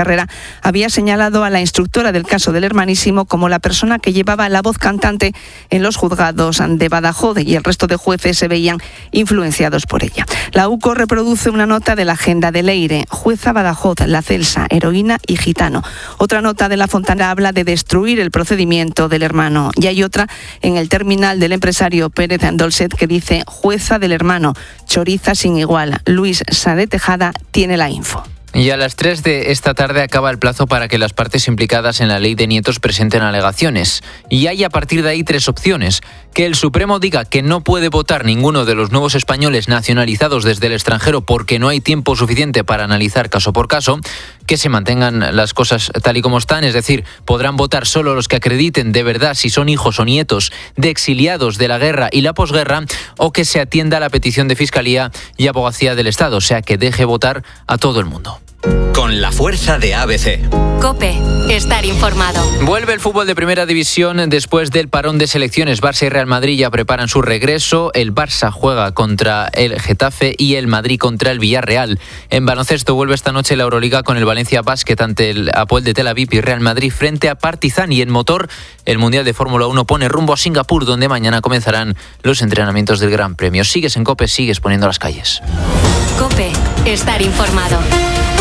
carrera había señalado a la instructora del caso del Hermanísimo como la persona que llevaba la voz cantante en los juzgados de Badajoz, y el resto de jueces se veían influenciados por ella. La UCO reproduce una nota de la agenda de Leire: jueza Badajoz, La Celsa, heroína y gitano. Otra nota de La Fontana habla de destruir el procedimiento del hermano. Y hay otra en el terminal del empresario Pérez Dolcet que dice: jueza del hermano, choriza sin igual. Luis Sade Tejada tiene la info. Y a las 3 de esta tarde acaba el plazo para que las partes implicadas en la ley de nietos presenten alegaciones. Y hay a partir de ahí 3 opciones: que el Supremo diga que no puede votar ninguno de los nuevos españoles nacionalizados desde el extranjero porque no hay tiempo suficiente para analizar caso por caso, que se mantengan las cosas tal y como están, es decir, podrán votar solo los que acrediten de verdad si son hijos o nietos de exiliados de la guerra y la posguerra, o que se atienda a la petición de Fiscalía y Abogacía del Estado, o sea, que deje votar a todo el mundo. Con la fuerza de ABC. COPE. Estar informado. Vuelve el fútbol de Primera División después del parón de selecciones. Barça y Real Madrid ya preparan su regreso. El Barça juega contra el Getafe y el Madrid contra el Villarreal. En baloncesto vuelve esta noche la Euroliga con el Valencia Basket ante el Hapoel de Tel Aviv y Real Madrid frente a Partizan. Y en motor, el Mundial de Fórmula 1 pone rumbo a Singapur, donde mañana comenzarán los entrenamientos del Gran Premio. Sigues en COPE, sigues poniendo las calles. COPE. Estar informado.